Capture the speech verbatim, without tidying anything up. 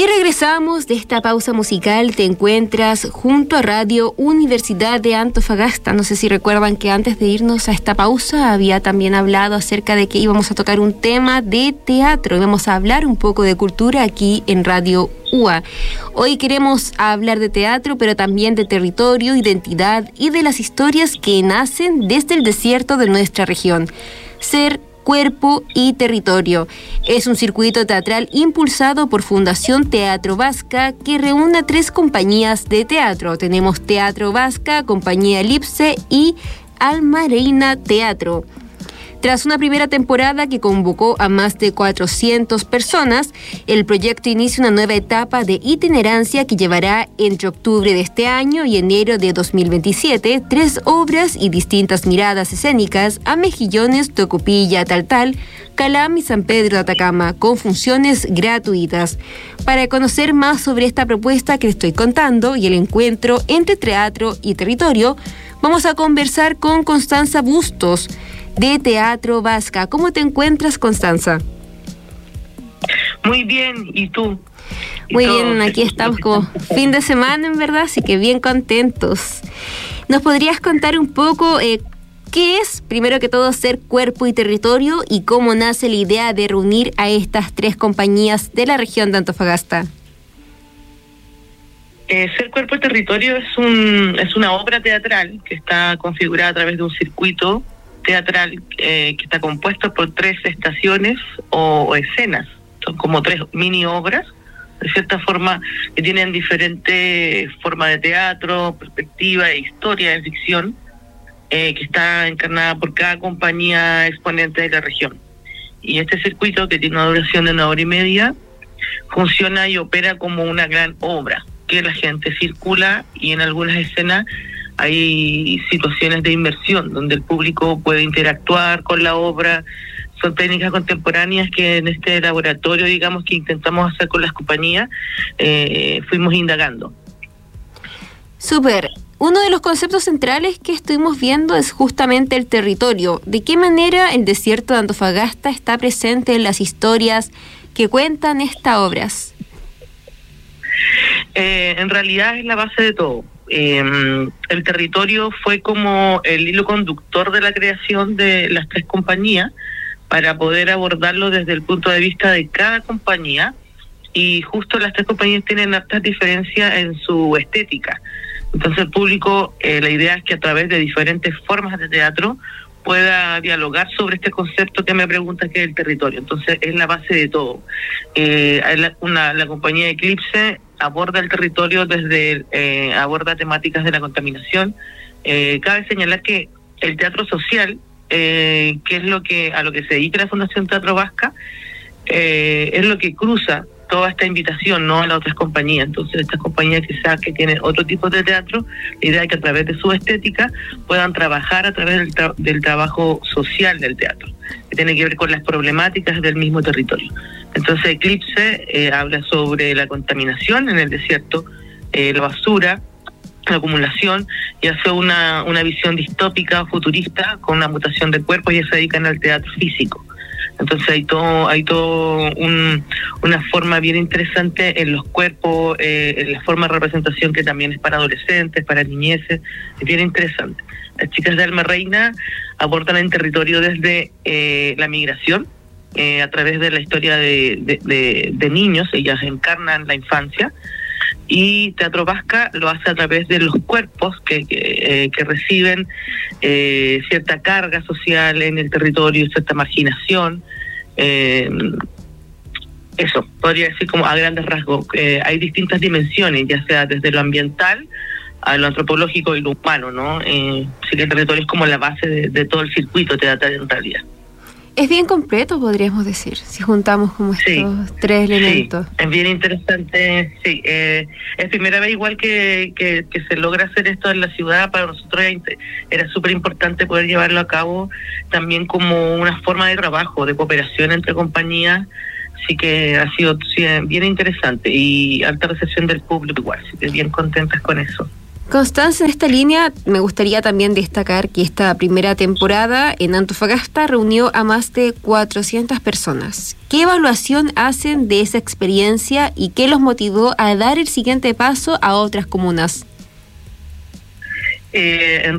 Y regresamos de esta pausa musical. Te encuentras junto a Radio Universidad de Antofagasta. No sé si recuerdan que antes de irnos a esta pausa había también hablado acerca de que íbamos a tocar un tema de teatro. Íbamos a hablar un poco de cultura aquí en Radio U A. Hoy queremos hablar de teatro, pero también de territorio, identidad y de las historias que nacen desde el desierto de nuestra región. Ser Cuerpo y Territorio es un circuito teatral impulsado por Fundación Teatro Vasca que reúne a tres compañías de teatro. Tenemos Teatro Vasca, Compañía Elipse y Almareina Teatro. Tras una primera temporada que convocó a más de cuatrocientas personas, el proyecto inicia una nueva etapa de itinerancia que llevará entre octubre de este año y enero de dos mil veintisiete tres obras y distintas miradas escénicas a Mejillones, Tocopilla, Taltal, Calam y San Pedro de Atacama, con funciones gratuitas. Para conocer más sobre esta propuesta que les estoy contando y el encuentro entre teatro y territorio, vamos a conversar con Constanza Bustos, de Teatro Vasca. ¿Cómo te encuentras, Constanza? Muy bien, ¿y tú? ¿Y Muy todos? bien, aquí estamos como fin de semana, en verdad, así que bien contentos. ¿Nos podrías contar un poco eh, qué es, primero que todo, Ser Cuerpo y Territorio y cómo nace la idea de reunir a estas tres compañías de la región de Antofagasta? Eh, Ser Cuerpo y Territorio es, un, es una obra teatral que está configurada a través de un circuito teatral eh, que está compuesto por tres estaciones o, o escenas. Son como tres mini obras, de cierta forma, que tienen diferentes formas de teatro, perspectiva e historia de ficción, eh, que está encarnada por cada compañía exponente de la región. Y este circuito, que tiene una duración de una hora y media, funciona y opera como una gran obra, que la gente circula y en algunas escenas hay situaciones de inmersión donde el público puede interactuar con la obra. Son técnicas contemporáneas que en este laboratorio, digamos, que intentamos hacer con las compañías, eh, fuimos indagando. Súper. Uno de los conceptos centrales que estuvimos viendo es justamente el territorio. ¿De qué manera el desierto de Antofagasta está presente en las historias que cuentan estas obras? Eh, en realidad es la base de todo. Eh, el territorio fue como el hilo conductor de la creación de las tres compañías para poder abordarlo desde el punto de vista de cada compañía, y justo las tres compañías tienen hartas diferencias en su estética. Entonces el público, eh, la idea es que a través de diferentes formas de teatro pueda dialogar sobre este concepto que me pregunta, que es el territorio. Entonces es la base de todo. Eh, la, una, la compañía Eclipse aborda el territorio desde, eh, aborda temáticas de la contaminación. Eh, cabe señalar que el teatro social, eh, que es lo que a lo que se dedica la Fundación Teatro Vasca, eh, es lo que cruza toda esta invitación, no a las otras compañías. Entonces estas compañías quizás que tienen otro tipo de teatro, la idea es que a través de su estética puedan trabajar a través del, tra- del trabajo social del teatro, que tiene que ver con las problemáticas del mismo territorio. Entonces Eclipse eh, habla sobre la contaminación en el desierto, eh, la basura, la acumulación, y hace una, una visión distópica, futurista, con una mutación de cuerpos, y se dedican al teatro físico. Entonces hay todo hay todo un, una forma bien interesante en los cuerpos, eh, en la forma de representación, que también es para adolescentes, para niñeces, es bien interesante. Las chicas de Almareina abordan el territorio desde eh, la migración, eh, a través de la historia de, de, de, de niños. Ellas encarnan la infancia, y Teatro Vasca lo hace a través de los cuerpos que, que, eh, que reciben eh, cierta carga social en el territorio, cierta marginación. Eh, eso, podría decir como a grandes rasgos. Eh, hay distintas dimensiones, ya sea desde lo ambiental a lo antropológico y lo humano, ¿no? Eh, así que el territorio es como la base de, de todo el circuito teatral en realidad. Es bien completo, podríamos decir, si juntamos como estos sí, tres elementos. Sí, es bien interesante, sí. Eh, es primera vez igual que, que, que se logra hacer esto en la ciudad. Para nosotros era súper importante poder llevarlo a cabo también como una forma de trabajo, de cooperación entre compañías. Así que ha sido sí, bien interesante, y alta recepción del público igual, así que bien contentas con eso. Constanza, en esta línea me gustaría también destacar que esta primera temporada en Antofagasta reunió a más de cuatrocientas personas. ¿Qué evaluación hacen de esa experiencia y qué los motivó a dar el siguiente paso a otras comunas? Eh, en